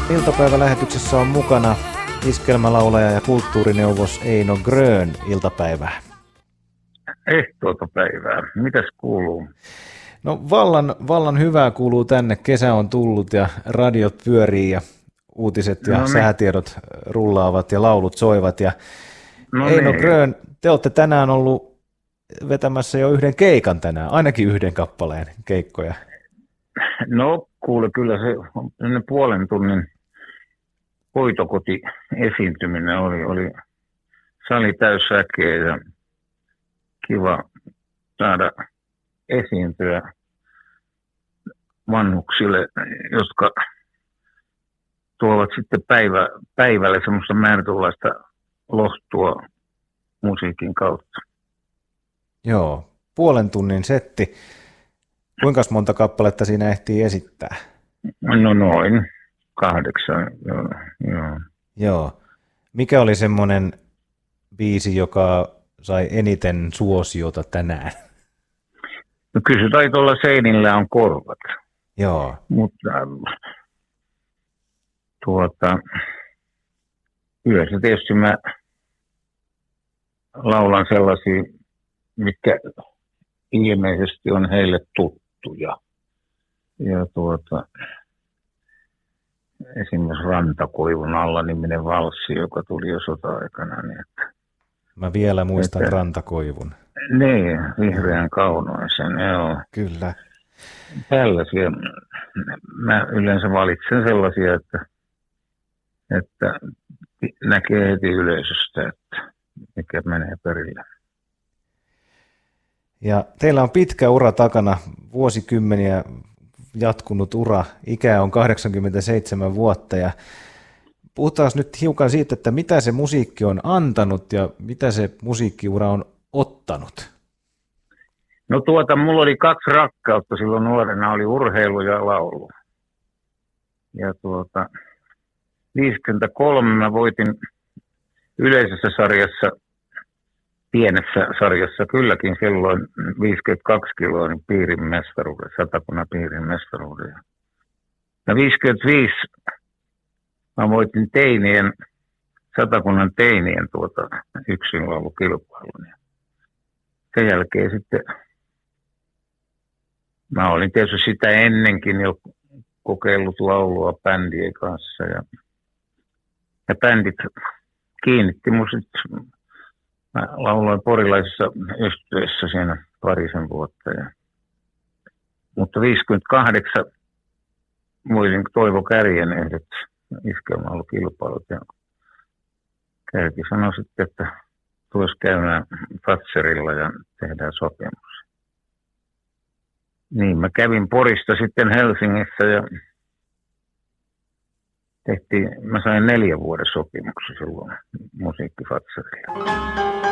Iltapäivälähetyksessä on mukana iskelmälaulaja ja kulttuurineuvos Eino Grön. Iltapäivää. Ehtoota päivää. Mitäs kuuluu? No vallan hyvää kuuluu tänne. Kesä on tullut ja radiot pyörii ja uutiset ja säätiedot rullaavat ja laulut soivat. Ja Eino Grön, te olette tänään ollut vetämässä jo yhden keikan tänään, ainakin yhden kappaleen keikkoja. No kuule, kyllä se puolen tunnin hoitokoti-esiintyminen oli sali täysväkeä ja kiva saada esiintyä vanhuksille, jotka tuovat sitten päivälle semmoista määrätynlaista lohtua musiikin kautta. Joo, puolen tunnin setti. Kuinka monta kappaletta siinä ehtii esittää? No noin 8, joo. Joo. Mikä oli semmoinen biisi, joka sai eniten suosiota tänään? No kyllä se taitaa olla Seinillä on korvat. Joo. Mutta yleensä tietysti mä laulan sellaisia, mitkä ilmeisesti on heille tuttuja. Ja esimerkiksi Rantakoivun alla niminen valssi, joka tuli jo sota-aikana. Niin mä vielä muistan Rantakoivun. Niin, vihreän kaunoisen, joo. Kyllä. Tällaisia. Mä yleensä valitsen sellaisia, että näkee heti yleisöstä, että mikä menee perille. Ja teillä on pitkä ura takana, vuosikymmeniä jatkunut ura, ikä on 87 vuotta ja puhutaan nyt hiukan siitä, että mitä se musiikki on antanut ja mitä se musiikkiura on ottanut. No mulla oli 2 rakkautta silloin nuorena, oli urheilu ja laulu. Ja 53 mä voitin yleisessä sarjassa, pienessä sarjassa kylläkin silloin 52 kiloa niin piirin mestaruuden, Satakunnan piirin mestaruuden. Ja 55 mä voitin Satakunnan teinien yksinlaulukilpailun. Sen jälkeen sitten mä olin tietysti sitä ennenkin jo kokeillut laulua bändien kanssa ja bändit kiinnitti mun sitten. Mä lauloin porilaisessa yhtyeessä siinä parisen vuotta. Mutta 58 voitin Toivo Kärjen yhdet iskelmälaulukilpailut ja Kärki sanoi sitten, että tulisi käymään Fatserilla ja tehdään sopimus. Niin, mä kävin Porista sitten Helsingissä ja mä sain 4 vuoden sopimuksen silloin musiikkifatserilla.